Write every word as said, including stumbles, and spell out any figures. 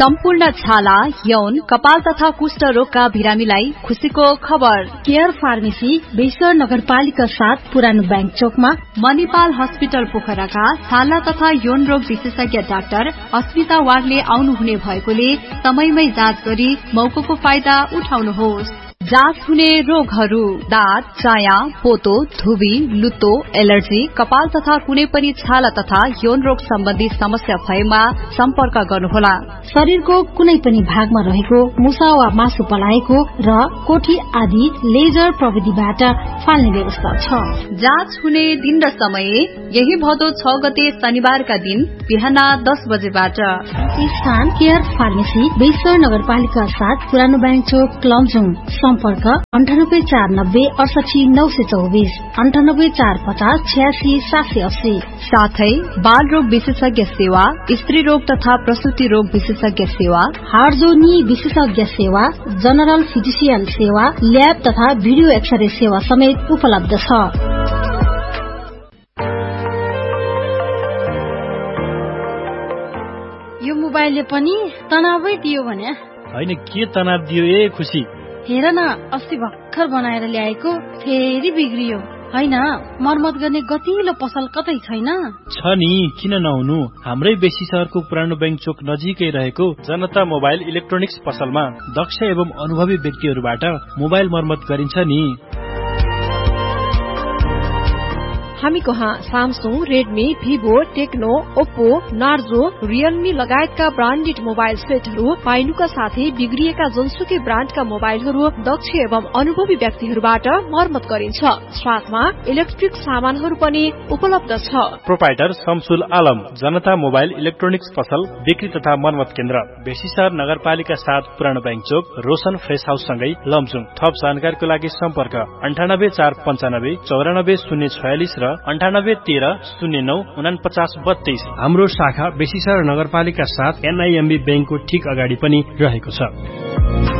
सम्पूर्ण छाला, यौन, कपाल तथा कुष्ठ रोगका बिरामीलाई खुशीको खबर। केयर फार्मेसी बेसर नगरपालिका साथ पुरानो बैंक चोकमा। मणिपाल हस्पिटल पोखराका छाला तथा यौन रोग विशेषज्ञ डाक्टर अस्मिता वागले आउनुहुने भएकोले समयमै जाँच गरी मौकाको फाइदा उठाउनुहोस्। जाँच हुने रोगहरू: दाँत, चाया, पोतो, धुबी, लुतो, एलर्जी, कपाल तथा कुनै पनि छाला तथा यौन रोग सम्बन्धी समस्या भएमा सम्पर्क गर्नुहोला। शरीरको कुनै पनि भागमा रहेको मुसा वा मासु पलाएको र कोठी आदि लेजर प्रविधिबाट फाल्ने व्यवस्था छ। जाँच हुने दिन र समय यही भदौ छ गते शनिबारका दिन बिहान दस बजेबाट। स्थान केयर फार्मेसी बेसर नगरपालिका साथ पुरानो बैंक चोक लमजुङ। सम्पर्क अन्ठानब्बे चार नब्बे अडसठी नौ सय चौबिस अन्ठानब्बे चार पचास छयासी सात सय अस्सी। साथै बाल रोग विशेषज्ञ सेवा, स्त्री रोग तथा प्रसूति रोग विशेषज्ञ सेवा, हार्जोनी विशेषज्ञ सेवा, जनरल फिजिशियन सेवा, ल्याब तथा भिडियो एक्सरे सेवा समेत उपलब्ध छ। यो मोबाइलले पनि तनावै दियो भने होइन, के तनाव दियो ए खुशी? हेर न, अस्ति भर्खर बनाएर ल्याएको फेरि बिग्रियो। होइन, मर्मत गर्ने गतिलो पसल कतै छैन? छ नि, किन नहुनु? हाम्रै बेसी शहरको पुरानो बैंक चोक नजिकै रहेको जनता मोबाइल इलेक्ट्रोनिक्स पसलमा दक्ष एवं अनुभवी व्यक्तिहरूबाट मोबाइल मर्मत गरिन्छ नि। हामी कहाँ Samsung, Redmi, Vivo, Tecno, Oppo, Narzo, Realme लगायतका ब्रान्डेड मोबाइल सेटहरू पाइनुका साथै बिग्रिएका जुनसुकै ब्रान्डका मोबाइलहरू दक्ष एवं अनुभवी व्यक्तिहरूबाट मर्मत गरिन्छ। साथमा इलेक्ट्रिक सामानहरू पनि उपलब्ध छ। प्रोपाइटर शमसुल आलम, जनता मोबाइल इलेक्ट्रोनिक्स पसल, बिक्री तथा मर्मत केन्द्र, बेसीसर नगरपालिका साथ पुरानो बैंक चोक, रोशन फ्रेस हाउस सँगै लमजुङ। थप जानकारीको लागि सम्पर्क अन्ठानब्बे चार पञ्चानब्बे चौरानब्बे शून्य छयालिस र अन्ठानब्बे तेह्र शून्य नौ उनापचास बत्तीस। हाम्रो शाखा बेसीसर नगरपालिका साथ एनआईएमबी बैंकको ठीक अगाडि पनि रहेको छ।